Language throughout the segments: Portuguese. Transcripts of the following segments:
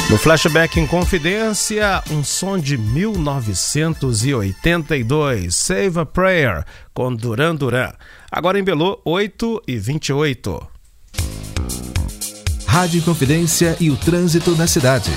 No Flashback em Confidência, um som de 1982, Save a Prayer, com Duran Duran. Agora em Belo, 8h28. Rádio Inconfidência e o trânsito na cidade.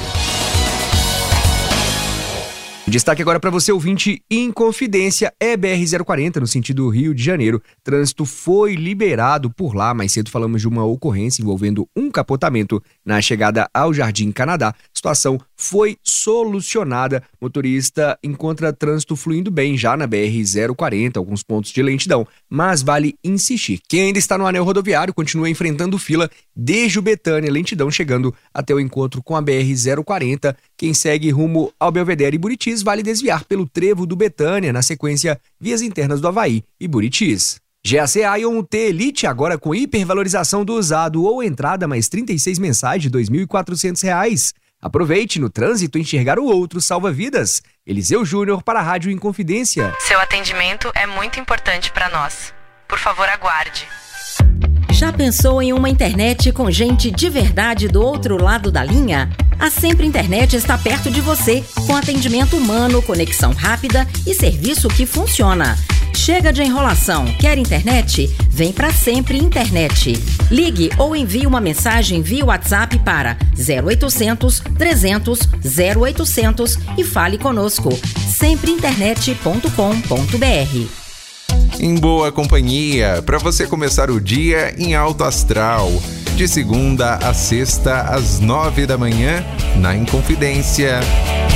Destaque agora para você, ouvinte, Inconfidência, é BR-040, no sentido Rio de Janeiro. Trânsito foi liberado por lá. Mais cedo falamos de uma ocorrência envolvendo um capotamento na chegada ao Jardim Canadá. Situação foi solucionada. Motorista encontra trânsito fluindo bem já na BR-040, alguns pontos de lentidão. Mas vale insistir. Quem ainda está no anel rodoviário continua enfrentando fila desde o Betânia, lentidão chegando até o encontro com a BR-040. Quem segue rumo ao Belvedere e Buritis vale desviar pelo trevo do Betânia, na sequência vias internas do Avaí e Buritis. GAC Ion T Elite agora com hipervalorização do usado ou entrada mais 36 mensais de R$ 2.400. Aproveite, no trânsito enxergar o outro salva vidas. Eliseu Júnior para a Rádio Inconfidência. Seu atendimento é muito importante para nós. Por favor, aguarde. Já pensou em uma internet com gente de verdade do outro lado da linha? A Sempre Internet está perto de você, com atendimento humano, conexão rápida e serviço que funciona. Chega de enrolação. Quer internet? Vem pra Sempre Internet. Ligue ou envie uma mensagem via WhatsApp para 0800 300 0800 e fale conosco. sempreinternet.com.br. Em boa companhia, para você começar o dia em alto astral. De segunda a sexta, às 9 da manhã, na Inconfidência.